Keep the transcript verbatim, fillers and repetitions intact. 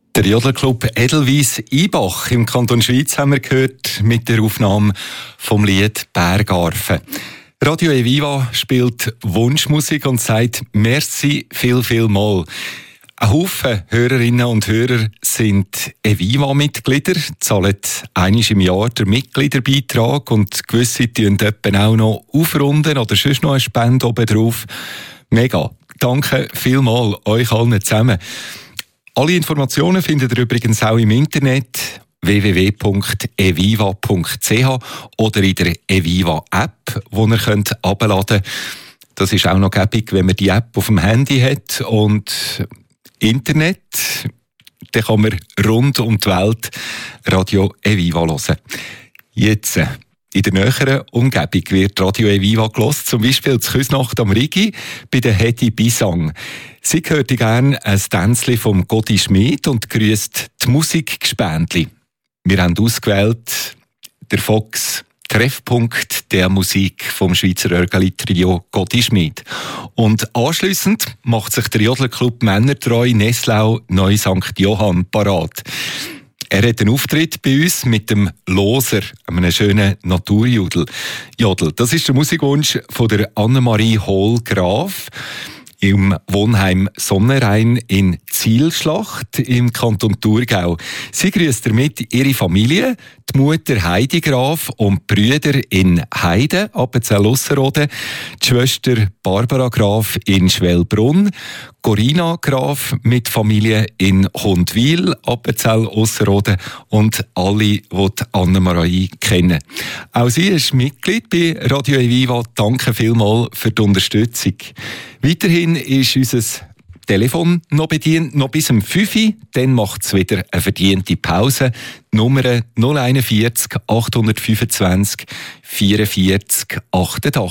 Der Jodlerclub Edelweiss Ibach im Kanton Schwyz haben wir gehört mit der Aufnahme vom Lied «Bergarfen». Radio Eviva spielt Wunschmusik und sagt «Merci viel, viel mal». Ein Haufen Hörerinnen und Hörer sind Eviva-Mitglieder, zahlen einmal im Jahr den Mitgliederbeitrag und gewisse tun etwa auch noch aufrunden oder sonst noch eine Spende oben drauf. Mega. Danke vielmals euch allen zusammen. Alle Informationen findet ihr übrigens auch im Internet w w w punkt eviva punkt c h oder in der Eviva-App, die ihr könnt herunterladen könnt. Das ist auch noch gäbig, wenn man die App auf dem Handy hat und Internet, dann kann man rund um die Welt Radio Eviva hören. Jetzt in der näheren Umgebung wird Radio Eviva gehört, zum Beispiel zu Küsnacht am Rigi bei der Hedi Bisang. Sie hört gerne ein Tänzchen vom Gotti Schmid und grüßt die Musikgespendli. Wir haben ausgewählt der Fox Treffpunkt der Musik vom Schweizer Örgeli-Trio Gotti Schmid. Und anschliessend macht sich der Jodlerclub Männertreu Nesslau Neu Sankt Johann parat. Er hat einen Auftritt bei uns mit dem Loser, einem schönen Naturjodel. Jodel, das ist der Musikwunsch von der Annemarie Hohl-Graf im Wohnheim Sonnenrhein in Zielschlacht im Kanton Thurgau. Sie grüßt damit ihre Familie, die Mutter Heidi Graf und die Brüder in Heide, Appenzell-Ausserrhoden, die Schwester Barbara Graf in Schwellbrunn, Corinna Graf mit Familie in Hundwil, Appenzell-Ausserrhoden und alle, die die Annemarie kennen. Auch sie ist Mitglied bei Radio Eviva. Danke vielmals für die Unterstützung. Weiterhin ist unser Telefon noch bedient, noch bis um fünf Uhr. Dann macht es wieder eine verdiente Pause. Nummer null eins vier acht fünfundzwanzig vierundvierzig achtundachtzig.